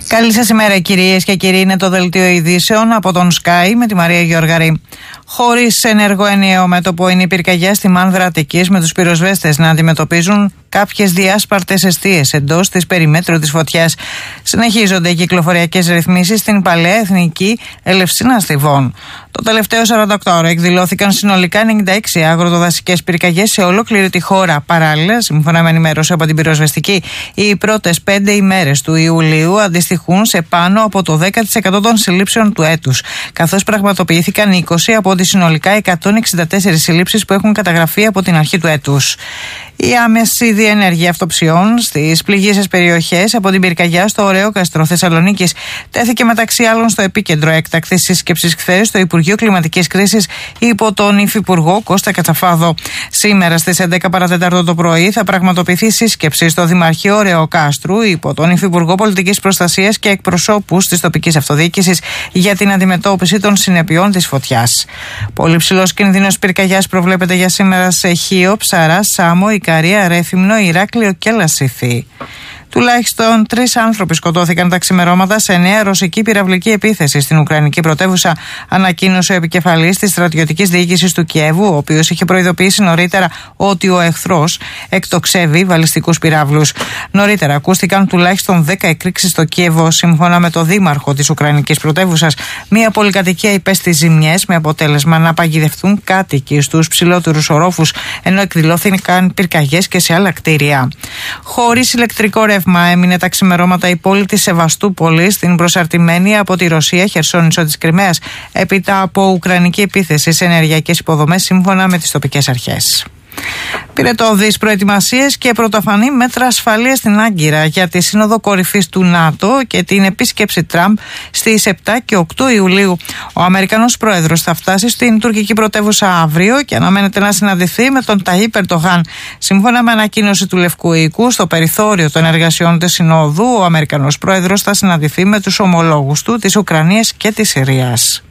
Καλή σας ημέρα, κυρίες και κύριοι. Είναι το δελτίο ειδήσεων από τον Sky με τη Μαρία Γεωργαρή. Χωρίς ενεργό ενιαίο μέτωπο είναι η πυρκαγιά στη Μάνδρα Αττικής, με τους πυροσβέστες να αντιμετωπίζουν κάποιες διάσπαρτες εστίες εντός της περιμέτρου της φωτιάς. Συνεχίζονται οι κυκλοφοριακές ρυθμίσεις στην παλαιά εθνική Ελευσίνα Στιβών. Το τελευταίο 48ωρο εκδηλώθηκαν συνολικά 96 αγροτοδασικές πυρκαγιές σε ολόκληρη τη χώρα. Παράλληλα, σύμφωνα με ενημέρωση από την πυροσβεστική, οι πρώτες 5 ημέρες του Ιουλίου αντιστοιχούν σε πάνω από το 10% των συλλήψεων του έτους, καθώς πραγματοποιήθηκαν 20 από τις συνολικά 164 συλλήψεις που έχουν καταγραφεί από την αρχή του έτους. Η άμεση διενέργεια αυτοψιών στις πληγείσες περιοχές από την πυρκαγιά στο Ωρεόκαστρο Θεσσαλονίκης τέθηκε μεταξύ άλλων στο επίκεντρο έκτακτης σύσκεψης χθες στο Υπουργείο Κλιματικής Κρίσης υπό τον Υφυπουργό Κώστα Κατσαφάδο. Σήμερα στις 11 παρατέταρτο το πρωί θα πραγματοποιηθεί σύσκεψη στο Δημαρχείο Ωρεοκάστρου υπό τον Υφυπουργό Πολιτικής Προστασίας και εκπροσώπους της τοπικής αυτοδιοίκησης για την αντιμετώπιση των συνεπειών της φωτιάς. Πολύ ψηλός κίνδυνος πυρκαγιάς προβλέπεται για σήμερα σε Χίο, Ψαρά, Σάμο, Ικαρία, Ρέθυμνο, Ηράκλειο και Λασίθι. Τουλάχιστον 3 άνθρωποι σκοτώθηκαν τα ξημερώματα σε νέα ρωσική πυραυλική επίθεση στην Ουκρανική πρωτεύουσα, ανακοίνωσε ο επικεφαλής της στρατιωτικής διοίκησης του Κιέβου, ο οποίος είχε προειδοποιήσει νωρίτερα ότι ο εχθρός εκτοξεύει βαλιστικούς πυράβλους. Νωρίτερα ακούστηκαν τουλάχιστον 10 εκρήξεις στο Κιέβο. Σύμφωνα με το δήμαρχο της Ουκρανικής πρωτεύουσας, μια πολυκατοικία υπέστη ζημιές με αποτέλεσμα να παγιδευτούν κάτοικοι στους ψηλότερους ορόφους, ενώ εκδηλώθηκαν πυρκαγιές και σε άλλα κτίρια. Χωρίς ηλεκτρικό ρεύμα έμεινε τα ξημερώματα η πόλη της Σεβαστούπολης, στην προσαρτημένη από τη Ρωσία Χερσόνησο της Κριμαίας, έπειτα από ουκρανική επίθεση σε ενεργειακές υποδομές, σύμφωνα με τις τοπικές αρχές. Πυρετώδεις προετοιμασίες και πρωτοφανή μέτρα ασφαλείας στην Άγκυρα για τη Σύνοδο Κορυφής του ΝΑΤΟ και την επίσκεψη Τραμπ στις 7 και 8 Ιουλίου. Ο Αμερικανός πρόεδρος θα φτάσει στην τουρκική πρωτεύουσα αύριο και αναμένεται να συναντηθεί με τον Ταγίπ Ερντογάν. Σύμφωνα με ανακοίνωση του Λευκού Οίκου, στο περιθώριο των εργασιών της Συνόδου, ο Αμερικανός πρόεδρος θα συναντηθεί με τους ομολόγους του της Ουκρανίας και της Συρίας.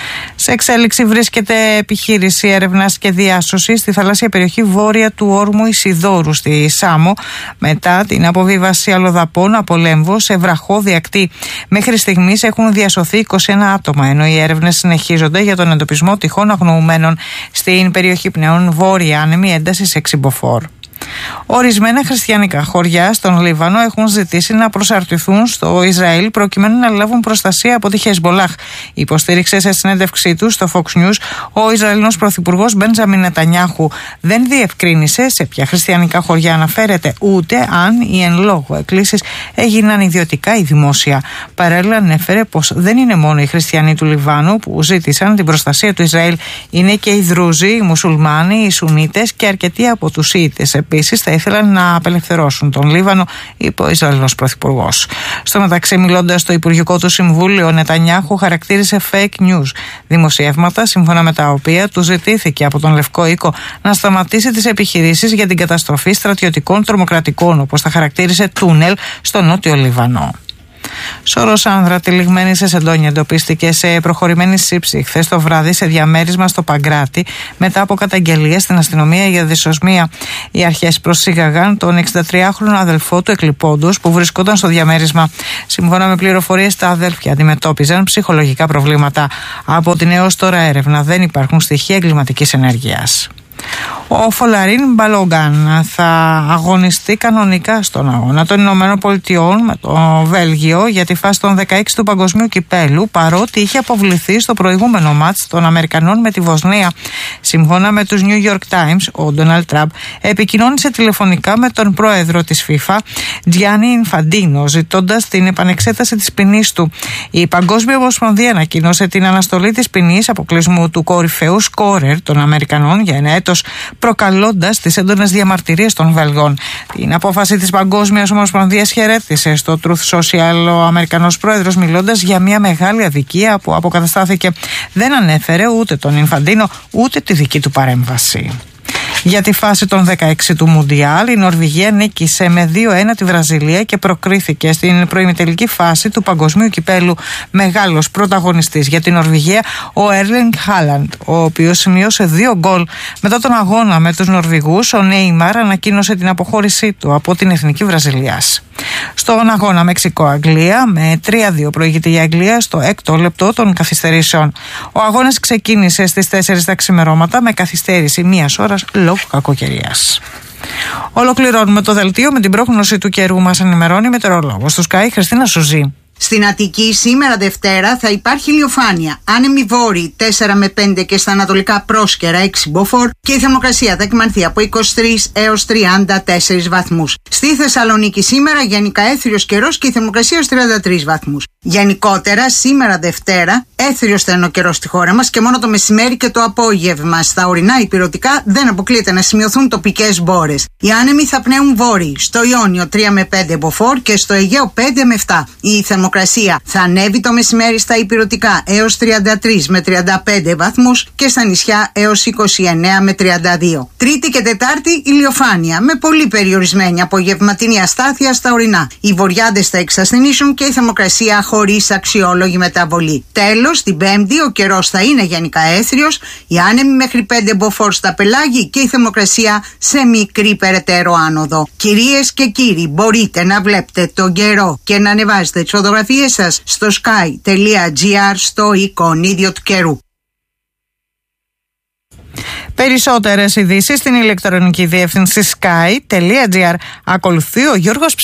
Σε εξέλιξη βρίσκεται επιχείρηση έρευνας και διάσωσης στη θαλάσσια περιοχή βόρεια του όρμου Ισιδώρου στη Σάμο, μετά την αποβίβαση αλλοδαπών από Λέμβο σε βραχώδη ακτή. Μέχρι στιγμής έχουν διασωθεί 21 άτομα, ενώ οι έρευνες συνεχίζονται για τον εντοπισμό τυχόν αγνοουμένων στην περιοχή πλέον βόρεια άνεμη έντασης 6 μποφόρ. Ορισμένα χριστιανικά χωριά στον Λίβανο έχουν ζητήσει να προσαρτηθούν στο Ισραήλ προκειμένου να λάβουν προστασία από τη Χεσμολάχ. Υποστήριξε σε συνέντευξή του στο Fox News ο Ισραηλινός πρωθυπουργός Μπέντζαμιν Νετανιάχου. Δεν διευκρίνησε σε ποια χριστιανικά χωριά αναφέρεται, ούτε αν οι εν λόγω εκκλήσεις έγιναν ιδιωτικά ή δημόσια. Παράλληλα, ανέφερε πως δεν είναι μόνο οι χριστιανοί του Λιβάνου που ζήτησαν την προστασία του Ισραήλ, είναι και οι Δρούζοι, οι Μουσουλμάνοι, οι Σουνίτες και αρκετοί από τους Σιήτες. Επίσης, θα ήθελαν να απελευθερώσουν τον Λίβανο, είπε ο Ισραηλινός πρωθυπουργός. Στο μεταξύ, μιλώντας στο Υπουργικό του Συμβούλιο, ο Νετανιάχου χαρακτήρισε fake news δημοσιεύματα, σύμφωνα με τα οποία του ζητήθηκε από τον Λευκό Οίκο να σταματήσει τις επιχειρήσεις για την καταστροφή στρατιωτικών τρομοκρατικών, όπως τα χαρακτήρισε, τούνελ στο νότιο Λίβανο. Σώρος άνδρα τυλιγμένη σε σεντόνια εντοπίστηκε σε προχωρημένη σύψη χθες το βράδυ σε διαμέρισμα στο Παγκράτη, μετά από καταγγελία στην αστυνομία για δυσοσμία. Οι αρχές προσήγαγαν τον 63χρονο αδελφό του εκλειπώντος που βρισκόταν στο διαμέρισμα. Σύμφωνα με πληροφορίες, τα αδέλφια αντιμετώπιζαν ψυχολογικά προβλήματα. Από την έως τώρα έρευνα δεν υπάρχουν στοιχεία εγκληματικής ενέργειας. Ο Φολαρίν Μπαλόγκαν θα αγωνιστεί κανονικά στον αγώνα των Ηνωμένων Πολιτειών με το Βέλγιο για τη φάση των 16 του Παγκοσμίου Κυπέλου, παρότι είχε αποβληθεί στο προηγούμενο μάτς των Αμερικανών με τη Βοσνία. Σύμφωνα με τους New York Times, ο Ντόναλντ Τραμπ επικοινώνησε τηλεφωνικά με τον πρόεδρο της FIFA, Τζιάννι Ινφαντίνο, ζητώντας την επανεξέταση της ποινής του. Η Παγκόσμια Ομοσπονδία ανακοίνωσε την αναστολή της ποινής αποκλεισμού του κορυφαίου σκόρερ των Αμερικανών για ένα έτος, προκαλώντας τις έντονες διαμαρτυρίες των Βέλγων. Την απόφαση της Παγκόσμιας Ομοσπονδίας χαιρέτησε στο Truth Social ο Αμερικανός πρόεδρος, μιλώντας για μια μεγάλη αδικία που αποκαταστάθηκε. Δεν ανέφερε ούτε τον Ινφαντίνο ούτε τη δική του παρέμβαση. Για τη φάση των 16 του Μουντιάλ, η Νορβηγία νίκησε με 2-1 τη Βραζιλία και προκρίθηκε στην προημιτελική φάση του Παγκοσμίου Κυπέλου. Μεγάλος πρωταγωνιστής για την Νορβηγία ο Έρλινγκ Χάλαντ, ο οποίος σημείωσε 2 γκολ. Μετά τον αγώνα με τους Νορβηγούς, ο Νέιμαρ ανακοίνωσε την αποχώρησή του από την εθνική Βραζιλίας. Στον αγώνα Μεξικό-Αγγλία, με 3-2 προηγείται η Αγγλία στο 6ο λεπτό των καθυστερήσεων. Ο αγώνας ξεκίνησε στις 4 τα ξημερώματα με καθυστέρηση 1 ώρας λόγω κακοκαιρίας. Ολοκληρώνουμε το δελτίο με την πρόγνωση του καιρού. Μας ενημερώνει η μετεωρολόγος του Sky, Χριστίνα Σουζή. Στην Αττική σήμερα Δευτέρα θα υπάρχει ηλιοφάνεια. Άνεμοι βόρειοι 4 με 5 και στα ανατολικά πρόσκαιρα 6 μποφόρ και η θερμοκρασία θα εκμανθεί από 23 έως 34 βαθμούς. Στη Θεσσαλονίκη σήμερα γενικά έθριος καιρός και η θερμοκρασία ως 33 βαθμούς. Γενικότερα σήμερα Δευτέρα έθριος θα είναι ο καιρός στη χώρα μας και μόνο το μεσημέρι και το απόγευμα. Στα ορεινά υπηρετικά δεν αποκλείεται να σημειωθούν τοπικές μπόρες. Οι άνεμοι θα πνέουν βόρειοι. Στο Ιόνιο 3 με 5 μποφόρ και στο Αιγαίο 5 με 7. Η θερμοκρασία θα ανέβει το μεσημέρι στα υπηρετικά έως 33 με 35 βαθμούς και στα νησιά έως 29 με 32. Τρίτη και Τετάρτη ηλιοφάνεια με πολύ περιορισμένη απογευματινή αστάθεια στα ορεινά. Οι βορειάδες θα εξασθενήσουν και η θερμοκρασία χωρίς αξιόλογη μεταβολή. Τέλος, την Πέμπτη ο καιρός θα είναι γενικά έθριος, οι άνεμοι μέχρι 5 μποφόρ στα πελάγη και η θερμοκρασία σε μικρή περαιτέρω άνοδο. Κυρίες και κύριοι, μπορείτε να βλέπετε τον καιρό και να ανεβάζετε τις φωτογραφίες σας στο sky.gr στο εικονίδιο του καιρού. Περισσότερες ειδήσεις στην ηλεκτρονική διεύθυνση sky.gr. Ακολουθεί ο Γιώργος